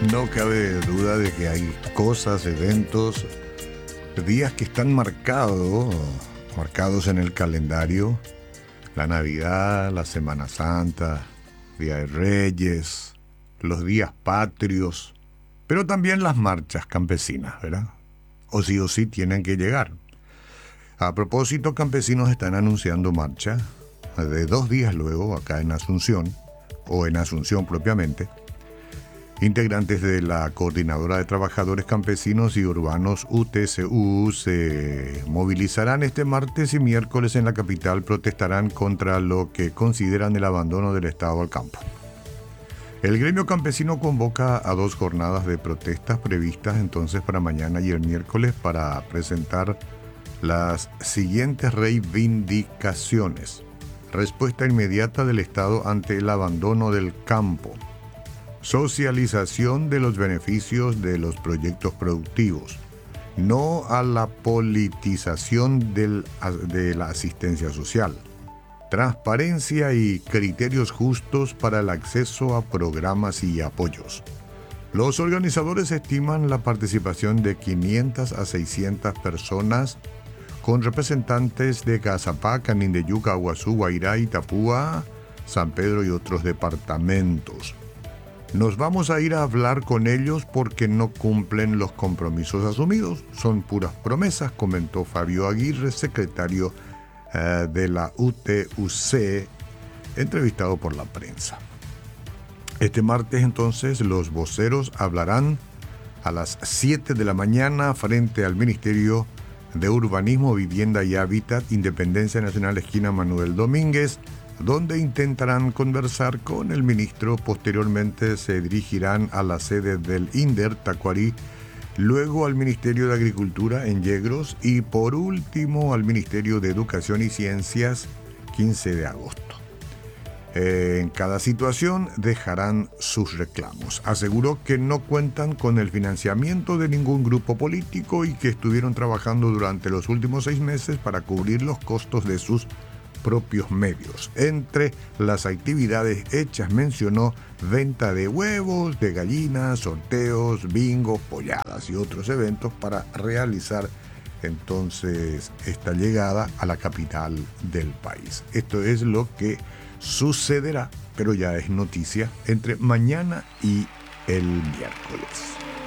No cabe duda de que hay cosas, eventos, días que están marcados en el calendario. La Navidad, la Semana Santa, Día de Reyes, los días patrios, pero también las marchas campesinas, ¿verdad? O sí tienen que llegar. A propósito, campesinos están anunciando marcha de 2 días luego acá en Asunción, o en Asunción propiamente. Integrantes de la Coordinadora de Trabajadores Campesinos y Urbanos UTCU se movilizarán este martes y miércoles en la capital. Protestarán contra lo que consideran el abandono del Estado al campo. El gremio campesino convoca a 2 jornadas de protestas previstas entonces para mañana y el miércoles para presentar las siguientes reivindicaciones. Respuesta inmediata del Estado ante el abandono del campo. Socialización de los beneficios de los proyectos productivos. No a la politización de la asistencia social. Transparencia y criterios justos para el acceso a programas y apoyos. Los organizadores estiman la participación de 500 a 600 personas con representantes de Cazapá, Canindeyuca, Aguazú, Guairá, Itapúa, San Pedro y otros departamentos. Nos vamos a ir a hablar con ellos porque no cumplen los compromisos asumidos. Son puras promesas, comentó Fabio Aguirre, secretario de la UTUC, entrevistado por la prensa. Este martes entonces los voceros hablarán a las 7 de la mañana frente al Ministerio de Urbanismo, Vivienda y Hábitat, Independencia Nacional, esquina Manuel Domínguez, donde intentarán conversar con el ministro. Posteriormente se dirigirán a la sede del INDER Tacuarí, luego al Ministerio de Agricultura en Yegros y por último al Ministerio de Educación y Ciencias 15 de agosto. En cada situación dejarán sus reclamos. Aseguró que no cuentan con el financiamiento de ningún grupo político y que estuvieron trabajando durante los últimos 6 meses para cubrir los costos de sus propios medios. Entre las actividades hechas mencionó venta de huevos, de gallinas, sorteos, bingos, polladas y otros eventos para realizar entonces esta llegada a la capital del país. Esto es lo que sucederá, pero ya es noticia, entre mañana y el miércoles.